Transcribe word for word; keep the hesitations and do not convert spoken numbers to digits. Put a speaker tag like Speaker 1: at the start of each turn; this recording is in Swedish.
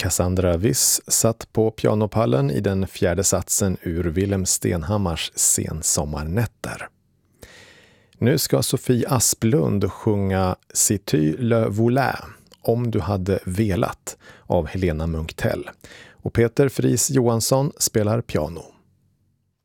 Speaker 1: Cassandra Wyss satt på pianopallen i den fjärde satsen ur Willem Stenhammars Sensommarnätter. Nu ska Sofie Asplund sjunga Si tu le voulais, Om du hade velat, av Helena Munktell. Och Peter Fries Johansson spelar piano.